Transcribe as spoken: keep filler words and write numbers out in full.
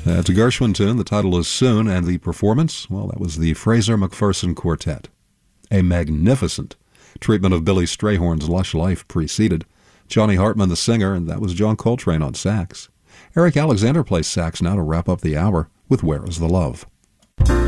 It's a Gershwin tune. The title is Soon, and the performance, well, that was the Fraser McPherson Quartet. A magnificent treatment of Billy Strayhorn's lush life preceded. Johnny Hartman, the singer, and that was John Coltrane on sax. Eric Alexander plays sax now to wrap up the hour with Where is the Love?